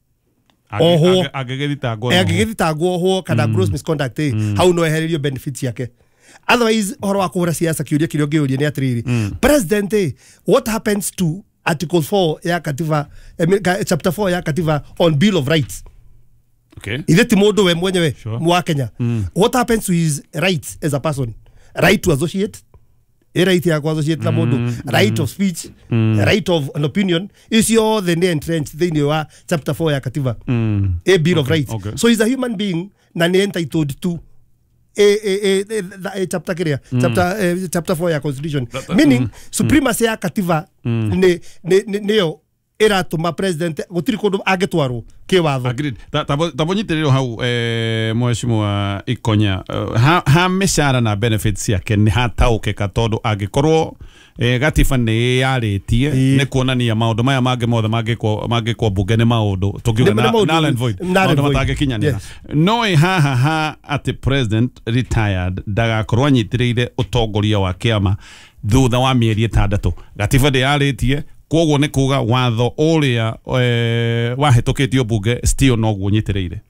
agegethitangwo ho kana gross misconduct hau no ehererio benefits yake. Otherwise horo wa kuhura siasa kiuria kirio giuria ni atiriri president what happens to article 4 ya katiba chapter 4 ya katiba on bill of rights. Okay. Ile timodo we mwenyewe mwa Kenya. What happens to his rights as a person? Right to associate, right ya ku associate na mundu, right of speech, right of an opinion is your the entrenched thing wa chapter 4 ya katiba. A bill of rights. Okay. So he's a human being na ni entitled to chapter kiria chapter 4 ya constitution, meaning supremacy ya katiba niyo iratuma president gutiri kundu agitwaro kiwatho. Agreed. Tabonyitiriro hau mheshimiwa Ikonya ha mishara na benefits yake ni hataukeka tondu agikorwo gatiba ni yaritie ni kuonania maundu maya mange mothe mangikwo bunge ni maundu tukiuga na null and void maundu matagikinyanira no ha ati president retired ndagakorwo anyitiriire utongoria wa kiama thutha wa mieri 6 gatiba ndi yaritie koguo ni kuga watho uria wahetoketio bunge still no gunyitireire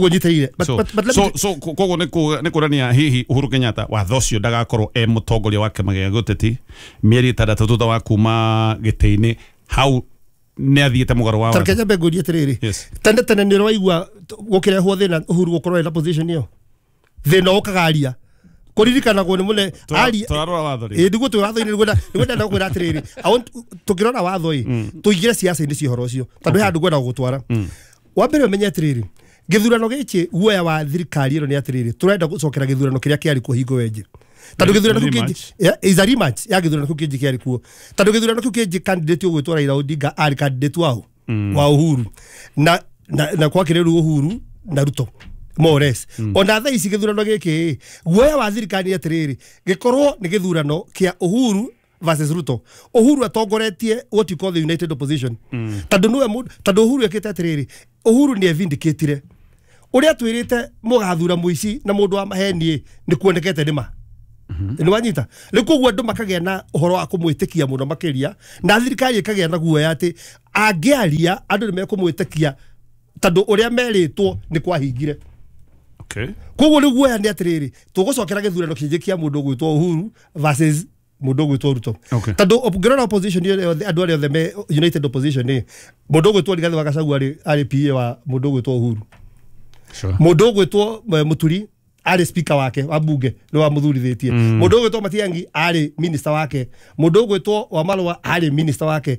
so koguo ni kurania hihi Uhuru Kenyatta watho cio ndagakorwo mutongoria wa kiama gia guteti mieri 6 thutha wa kuma gitini hau ni athiete mugaro wa watho. Kenya bengo dietiriri tene ni roigwa gukirehwo thina Uhuru gukorwo na position iyo thina ukagaria kuririkanagwo ni mune ari turarora watho ri ndigo turatho ni ngwenda na kwira atiriri tukirona watho tuigire siasa indi cihoro cio tondu handu ngwenda gutwara wa mbere menye atiriri githurano giki guoya wa thirikari ino ni atiriri turenda gucokera githurano kiria kiari kuhingo wenje tondu githurano kiu is a rematch ya githurano kiu kingi kiari kuo tondu githurano kiu kingi candidate ugwitwa Raila Odinga ari candidate wa Uhuru na kwa kireru Uhuru na Ruto Mores ona tha ici githurano giki guoya wa thirikari atiriri gikorwo ni githurano kia Uhuru versus Ruto. Uhuru atongoretie what you call the united opposition. Tondu Uhuru ekete atiriri Uhuru ni vindicatire uria twirite mugathura muici na mundu wa maheni ni kuonekete nima ni wanyita rikuo andu makagia na uhoro wa kumwitikia muno makiria na thirikari ikagia na guoya ati angiaria andu ni mekumwitikia tondu uria meritwo ni kwahingire. Okay. Koguo ni guoya ni atiriri tugucokera githurano kingi kia mundu gwitwo Uhuru versus mundu gwitwo Ruto. Tondu ngirona opposition andu aria the united opposition ni mundu gwitwo Rigathi wa Gachagua ari PA wa mundu gwitwo Uhuru. Sure. Mundu gwitwo Muturi ari speaker wake wa bunge no wa muthurithetie. Mundu gwitwo Matiang'i ari minister wake. Mundu gwitwo Wamalwa ari minister wake.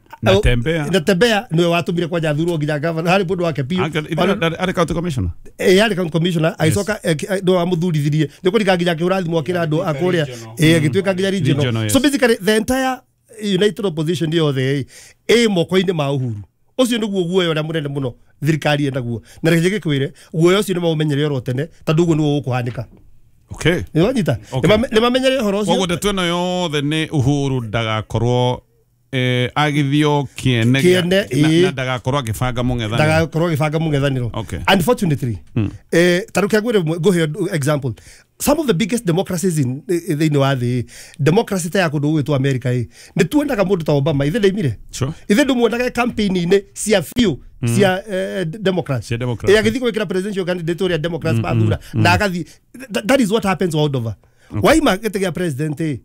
Natembea niwe watumire kwa jathurwo nginya governor hari mundu wake pio ari county commissioner ari county commissioner aicoka ndo amuthurithirie nikurika nginya kurathimwo kira andu akuria gitwika nginya regional so basically the entire united opposition ndio the moko-ini ma Uhuru ucio niguo guoyo na munene muno thirikari endaguo na reke gikwire guoyo ucio ni maumenyere oro tene tondu uguo niwo ukuhanika. Okay. Ni wanyita ni mamenyere horo ucio koguo ndeto ĩno yothe ni Uhuru ndagakorwo agithio kiene na ndagakorwo agibanga mung'ethaniro unfortunately tarukia gwire go here example some of the biggest democracies in the world democracy ta yakundu gwitwa America ni tuendaga mundu ta Obama ithe ndeimire ithe ndumuendaga campaign ine cia few cia democrats agithii gwikira presidential candidate uria democrats bathura na agathi that is what happens all over why magetigia president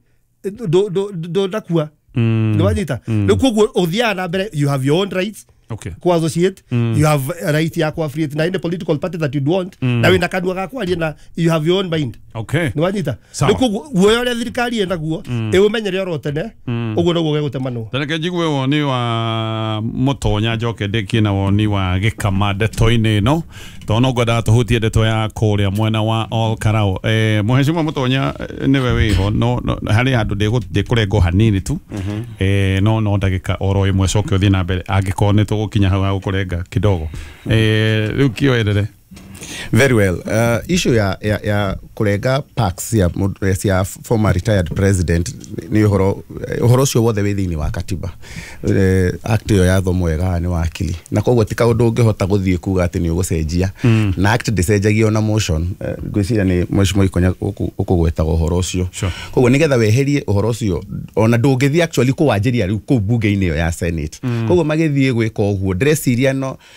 do ndakua ni wanyita ni koguo uthia na mbere you have your own rights kwa associate you have a right ya kwa affiliate na in the political party that you want na wina kanua gakwa na you have your own mind ni wanyita ni koguo guoyo ria thirikari enda guo umenyere oro tene uguo no guo gutemanwo tareke njigwe woni wa mutonya njoke ndiki na woni wa gikama ndeto-ini no tono ngoda tuhutie ndeto ya kuria mwena wa All Karau muheshimiwa mutonya niwe wiho no hari andu ndikurengo hanini tu no ndagika oro imwe coke uthie na mbere angikone tugukinya hau gukurenga kidogo riu kioerere. Very well. Issue ya kurenga packs ya former retired president ni uhoro ucio wothe wi thiini wa katiba act yo yatho mwega ni wakili na koguo tika undu ungihota guthie kuga ati ni ugucenjia na act ndicenjagio na motion gwiciria ni mheshimiwa Ikonya ukugweta uhoro ucio koguo nigetha weherie uhoro ucio ona ndungithia actually kuwanjiria riu ku bunge-ini yo ya Senate koguo magithie gwika uguo ndreciria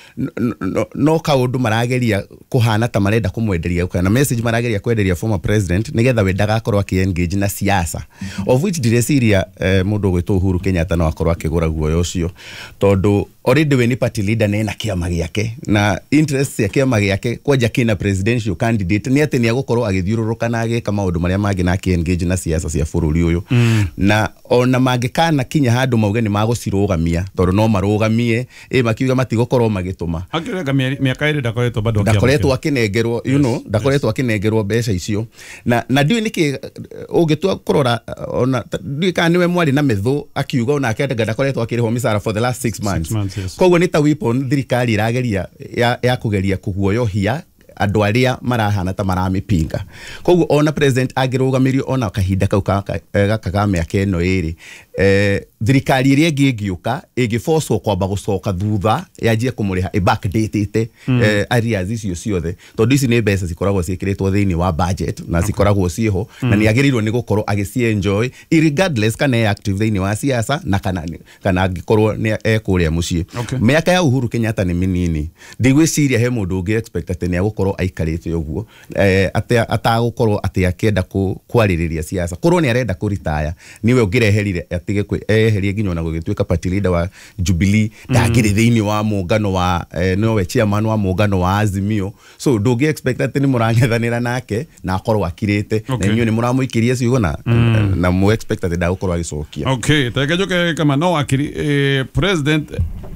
no kaundu marageria kuhana ta marenda kumwenderia kana message marageria kwenderia former president nigetha we ndagakorwo aki-engage na siasa of which direciria mundu gwitwo Uhuru Kenyatta no akorwo akigura guoyo ucio tondu already we ni party leader na ena kiama giake na interest ya kiama giake kwanja kina presidential candidate ni ati ni agukorwo agithiururuka na agika maundu maria mangi na aki-engage na siasa cia bururi uyu na ona mangikana kinya handu mauge ni magucirugamia tondu no marugamie makiuga matigukorwo magituma akiuga miaka iri ndakoretwo bado ndakoretwo akinengerwo ndakoretwo akinengerwo mbeca icio na ndiu niki ungitua kurora ona ndika niwe mwari na metho akiuga ona akenda ndakoretwo akiriho misara for the last 6 months koguo ni ta weapon thirikari irageria ya kugeria kuguoyohia andu aria marahana ta maramipinga koguo ona president agirugamirio ona kahinda kau gaka miaka ino iri thirikari iria ingiuka igiforcwo kwamba gucoka thutha yanjie kumuriha backdate areas icio ciothe tondu ici ni mbeca cikoragwo cikiritwo thiini wa budget na cikoragwo ciho na ni agirirwo ni gukorwo enjoy regardless kana active thiini wa siasa na kana angikorwo ni ekuria mucii miaka ya Uhuru Kenyatta ni minini ndigwiciria he mundu ungi expect ati ni agukorwo aikarite uguo atagukorwo ati akenda kwaririria siasa korwo ni arenda ku retire niwe ungireherire atige eherie nginya na gugituika party leader wa Jubilee ndagire thiini wa muungano wa nowe chairman wa muungano wa Azimio so ndungi expect ati ni murangethanira nake na akorwo akirite na inyu ni muramuikiria ciugo na mu expect ati ndagukorwo agicokia teke njoke kama no akiri president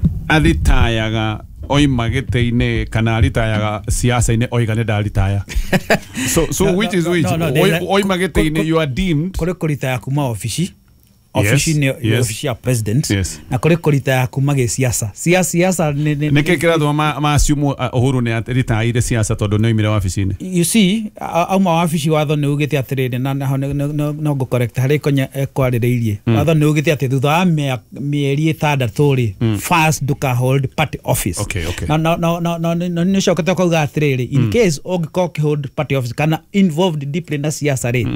athitayaga oima gite-ini kana aritayaga siasa-ini oigane ndaritaya so which is which oima gite-ini you are deemed kore kuritaya kuma ofisi ni ofisi ya president na kore kuritaya kuma ge siasa ni kekira ndo maasiumu Uhuru ni ritaire siasa tondu ni imire ofisi-ini you see auma ofisi watho ni ugite atirire na no go correct hari Konya ekwaririirie watho ni ugite ati thutha wa mieri 6 ri first duka hold party office no ni shokete kuga atirire in case ogiko hold party office kana involved deeply na siasa ri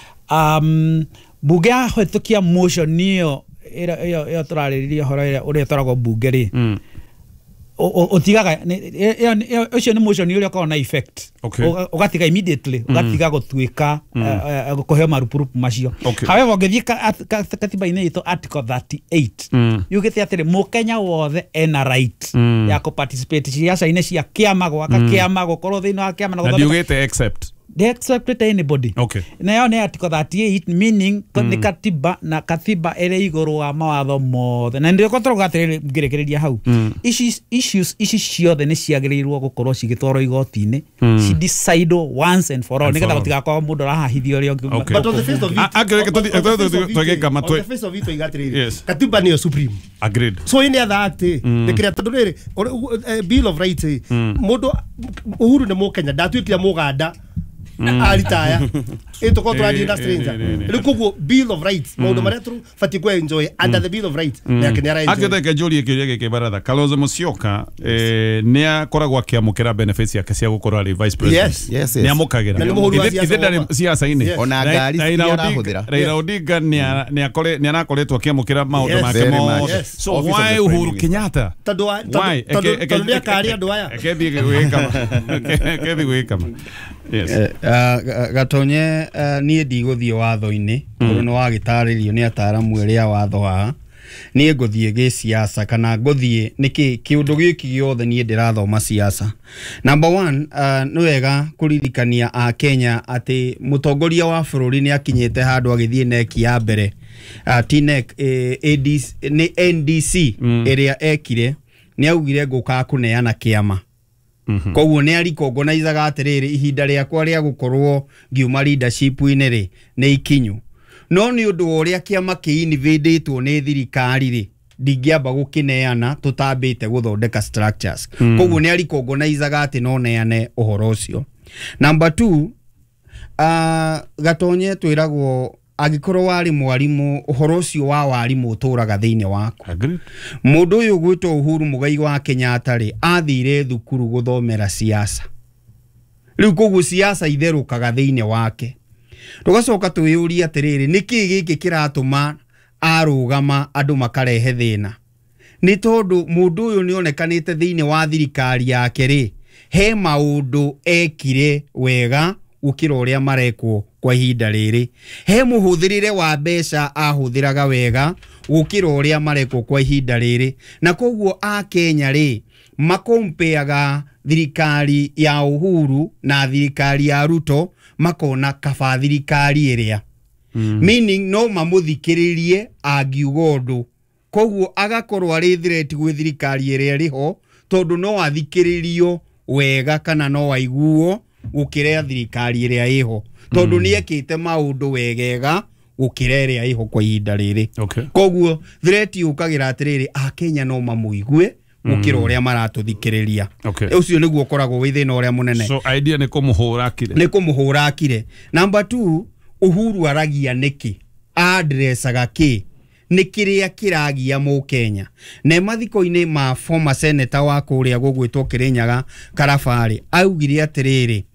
bunge ahitukia motion niyo ira turaririria horo uria twaragwo bunge ri otigaga ucio ni motion uria ko na effect ugatiga immediately ugatiga gutuika kuhe marupurupu macio however ngethie katiba-ini itu article 38 yugite atiri mukenya wothe ena right ya ku participate siasa-ini cia kiama gwaka kiama gukorwo thiini wa kiama na yugite except they accepted anybody. Okay. Na yao ni article 38 meaning ni katiba na katiba ere iguru wa mawatho mothe na ndio kotroga tere ngirekereria hau issues ciothe ni ciagiriirwo gukorwo cigitwarwo igoti-ini ci decide once and for all nigetha gutigakorwo mundu arahahithio rio but on the face of it katiba niyo supreme. Agreed. So in the act the tondu bill of rights mundu Uhuru ni Mukenya ndatwikira Muganda alitaya ito ko twadi na stranger likugo bill of rights maundu maria tu fati kwa enjoy under the bill of rights yake ni right akithe juri ke baratha Kalonzo Musyoka ni akoragwo akiamukira benefits yake cia gukorwo ari vice president ni amukagira ithe ndari siasa ini ona ngari arahuthira Raila Odinga ni anakoretwo akiamukira maundu make mo so why Uhuru Kenyatta why tondu akari andu aya kethi gwikama yes Gatonye niä ndigåthiä watho-inä å nä wagätarä nä ataramu ä rä a watho haha niä ngåthiä gä siasa kana ngåthiä nä kä å ndå gä kä gä othe niä ndä rathoma siasa. Number one, nä wega kå ririkania a Kenya atä må tongoria wa bå rå ri nä akinyä te handå agä thiä neki ya mbere TNEC NDC ä rä a ekire nä augire ngå kaga kå neana kä ama koguo nä arikongonizaga atiriri ihinda riakwa ria gukorwo ngiuma leadership-inä ri nä ikinyu no nä å ndå wa å rä a kä ama kä invadätwo nä thirikari rä ndingĩamba gũkĩneana tũtambĩte gũthondeka structures koguo nĩ arikongonizaga atĩ no neane ũhoro ũcio. Number 2, Gatonye twĩragwo agĩkorwo warĩ mwarimũ ũhoro ũcio wa warimũ ũtũraga thĩinĩ waku. Mũndũ ũyũ gwĩtwo Uhuru Muigai wa Kenyatta rĩ athire thukuru gũthomera siasa. Rĩu koguo siasa itherũkaga thĩinĩ wake. Tũgacoka twĩyũria atĩrĩrĩ nĩkĩ gĩkĩ kĩratũma arũgama andũ makarehe thĩna? Nĩ tondũ mũndũ ũyũ nĩ onekanĩte thĩinĩ wa thirikari yake rĩ he maũndũ ekire wega gũkĩra ũrĩa marekwo kwa ihinda rĩrĩ. He mũhũthĩrĩre wa mbeca ahũthĩraga wega gũkĩra ũrĩa marekwo kwa ihinda rĩrĩ. Na koguo a Kenya rĩ makompeaga thirikari ya Uhuru na thirikari ya Ruto makona kaba thirikari ĩrĩa. Meaning no mamũthikĩrĩrie angiuga ũndũ. Koguo agakorwo arĩ threat gwĩ thirikari ĩrĩa ĩrĩho tondũ no athikĩrĩrio wega kana no aiguo gũkĩra thirikari ĩrĩa ĩho tondũ nĩ ekĩte maũndũ wegega gũkĩra ĩrĩa ĩho kwa ihinda rĩrĩ. Koguo threat yũkagĩra atĩrĩrĩ a Kenya no mamũigue gũkĩra ũrĩa maratũthikĩrĩria. Ũcio nĩguo ũkoragwo wĩ thĩna ũrĩa mũnene. So idea nĩ kũmũhũra akire. Nĩ kũmũhũra akire. Number 2, Uhuru aragia nĩkĩ addressaga kĩ nĩ kĩrĩa kĩragia Mũkenya. Na mathiko-inĩ ma former senator wa kũrĩa gũgwĩtwo Kĩrĩnyaga Karabari augire atĩrĩrĩ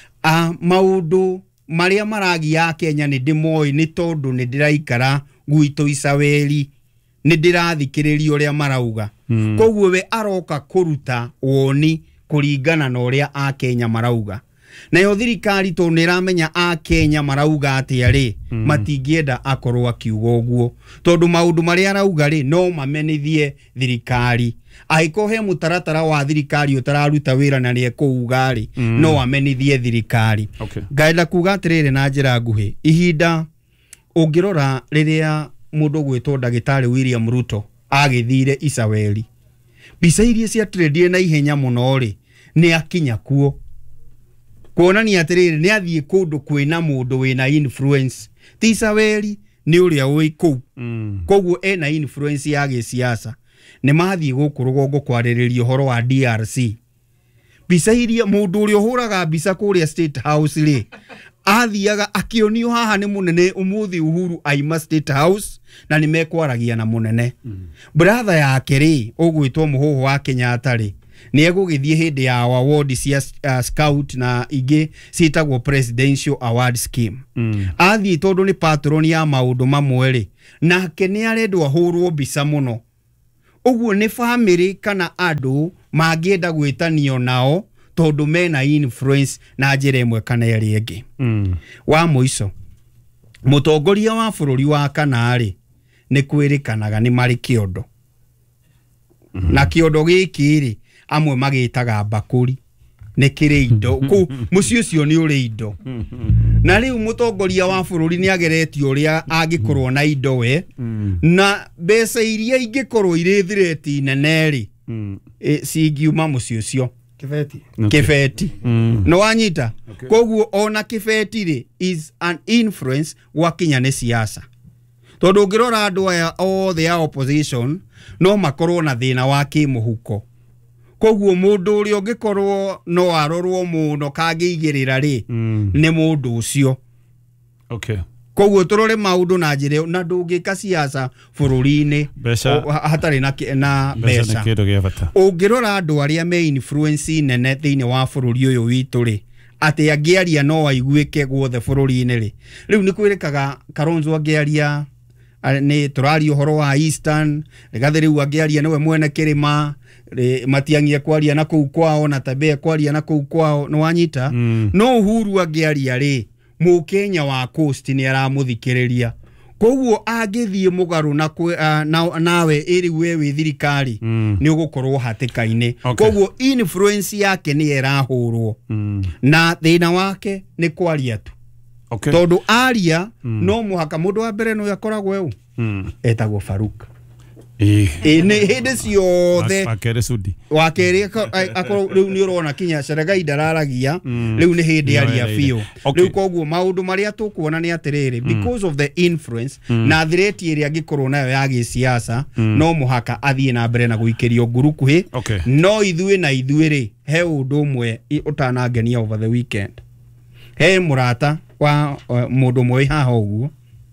maũndũ marĩa maragia Kenya nĩ ndĩmoĩ nĩ tondũ nĩ ndĩraikara gwitũ Icaweri nĩ ndĩrathikĩrĩria ũrĩa marauga. Koguo we aroka kũruta woni kũringana na ũrĩa a Kenya marauga. Nayo thirikari to nĩ ramenya a Kenya marauga atĩa rĩ matingĩenda akorwo akiuga ũguo tondũ maũndũ marĩa arauga rĩ no mamenithie thirikari. Aiko he mũtaratara wa thirikari ũtararuta wĩra na nĩ ekũuga rĩ no amenithie thirikari. Ngaenda kuga atĩrĩrĩ na njĩra nguhĩ ihinda ũngĩrora rĩrĩa mũndũ gwĩtwo ndagĩtarĩ William Ruto agĩthire Icaweri mbica iria ciatrendire na ihenya mũno rĩ nĩ akinya kuo kuonania atĩrĩrĩ nĩ athiĩ kũndũ kwĩna mũndũ wĩna influence. Ti Icaweri nĩ ũrĩa ũĩ kũu koguo ena influence ya gĩsiasa. Nĩ mathiĩ gũkũ rũgongo kwarĩrĩria ũhoro wa DRC. Mbica iria mũndũ ũrĩa ũhũraga mbica kũrĩa State House rĩ athiaga akĩonio haha nĩ mũnene ũmũthĩ Uhuru aima State House na nĩ mekwaragia na mũnene. Brother yake rĩ ũgwĩtwo Mũhũhũ wa Kenyatta rĩ nĩ egũgĩthiĩ hĩndĩ ya award cia scout na ingĩ ciĩtagwo presidential award scheme. Athiĩ tondũ nĩ patron ya maũndũ mamwe rĩ nake nĩ arendwo ahũrwo mbica mũno. Ũguo nĩ family kana andũ mangĩenda gwĩtanio nao tondũ mena influence na njĩra ĩmwe kana ĩrĩa ĩngĩ. Wa mũico mũtongoria wa bũrũri wa kana rĩ nĩ kwĩrĩkanaga nĩ marĩ kĩondo. Na kĩondo gĩkĩ rĩ amwe magĩtaga mbakũri nä kä rä indo kå må ciä å cio nä å rä indo na rä u må tongoria wa bå rå ri nä ageretie å rä a angä korwo na indo we na mbeca iria ingä korwo irä thireti nene rä cingiuma må ciä å cio kibeti no wanyita koguo ona kibeti ri is an influence wakinya ni siasa tondu ngirora andu aya othe a opposition no makorwo na thina wa kimuhuko koguo mundu uri ungikorwo no arorwo muno kangigirira ri ni mundu ucio okay koguo turore maundu na njire na ndungika siasa bururi-ini hatari na mbeca ungirora andu aria me influence nene thiini wa bururi uyu witu ri ati angiaria no aiguike guothe bururi-ini ri riu ni kwirikaga Kalonzo angiaria ni turari uhoro wa Eastern rigathi riu angiaria niwe mwene kirima matiangia kwaria na kuu kwao na tabia kwaria na kuu kwao no wanyita no Uhuru angiaria ri Mukenya wa Coast ni aramuthikiriria koguo angithie mugaru na nawe iri wewe thirikari ni ugukorwo hatikaine koguo influence yake ni erahurwo na thina wake ni kwaria tu tondu aria no muhaka mundu wa mbere no yakoragwo eu etagwo Faruka ni hinde ciothe wakeri akorwo riu ni urona kinya Cherargei ndararagia riu ni hindi aria biu riu koguo maundu maria tukuona ni atiriri because of the influence na thireti iria angikorwo nayo ya gisiasa no muhaka athie na mbere na guikirio ngurukuhi no ithuĩ ri he undu umwe utanangenia over the weekend he murata wa mundu mwe haha uguo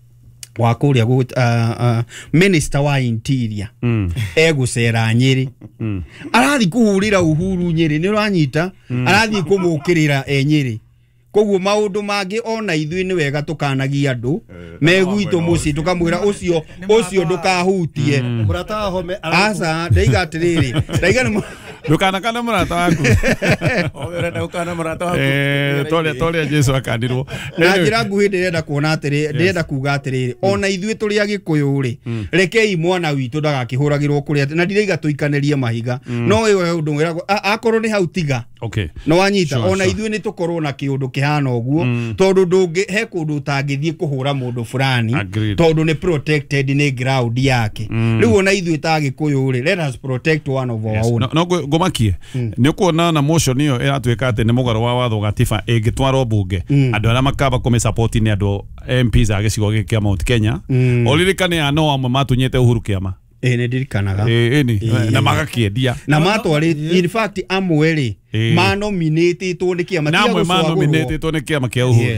wa kuria minister wa interior egucera Nyeri arathi kuhurira Uhuru Nyeri ni ranyita arathi kumukirira Nyeri koguo maundu mangi ona ithuĩ ni wega tukanagia andu megwito muci tukamwira ucio ndukahutie murata home asa ndaiga atiriri ndaiga ndukana murata waku urenda ukana murata waku tole Jesu akandirwo na njira nguhi ndirenda kuona atiriri ndirenda kuga atiriri ona ithuĩ turi agikuyu ri rekei mwana witu ndagakihuragirwo kuria na ndiraiga tuikanerie mahiga no wewe undu wira akorwo ni hau tiga no wanyita ona ithuĩ ni tukorwo na kiundu kihana uguo tondu ndungi he kundu tangithie kuhura mundu fulani tondu ni protected ni ground yake riu ona ithuĩ tagikuyu ri let us protect one of our own no gomakie ni kuona na motion iyo iratuika ati ni mugaro wa watho gatiba ingitwarwo bunge andu aria makaba kome support ni andu MPs a gicigo giki kia Mount Kenya oririkane ano amwe matunyete Uhuru Kiama ni ndirikanaga na magakiendia na matwari in fact amwe ma nominated to ni kiama namwe ma nominated to ni kiama kia Uhuru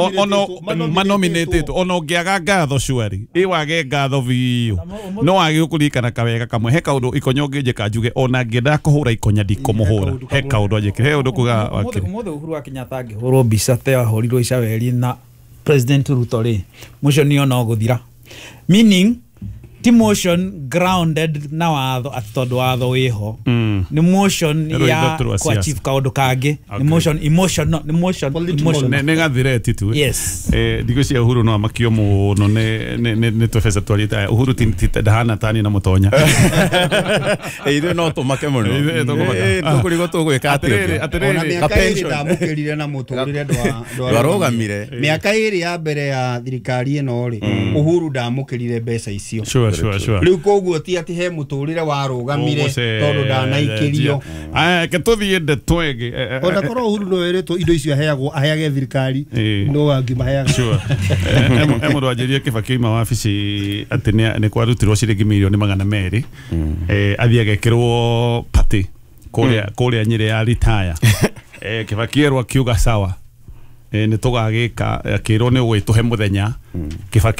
ono nominated ono ngiaga ngatho shwari iwage ngatho biu no agi ukurikana kawega kamwe he kaundu ikonyonge nje kanjuge ona ngienda kuhura ikonya ndikumuhura he kaundu njike he undu kuga wakiri mothe Uhuru Kenyatta angihurwo mbica te wahurirwo icaweri na President Ruto ri mucio ni ona guthira meaning ti motion grounded na watho atondo watho wiho ni motion ya kwa chief kaundu kangi ni motion emotion ne gathireti tu yes digo cia Uhuru no makio muno ne tofesa twalita Uhuru tindahana tani na mutonya ithu no tumake muno tukurigo tugwika atiriri kapension ndamukirire na muturire ndwarogamire miaka iri ya mbere ya thirikari ino ri Uhuru ndamukirire mbeca icio sure riu koguo ti ati he muturire warugamire tondu ndanaikirio ke tuthie nde twege ona korwo Uhuru no weretwo indo icio aheage thirikari no wangi maheaga sure mundu anjirie Kibaki ma wabici ati ni kwarutirwo ciringi milioni 200 athie agekirwo pati kuria Nyeri ya retire Kibaki erwo akiuga sawa ni tugagika akirwo ni gwituhe muthenya Kibaki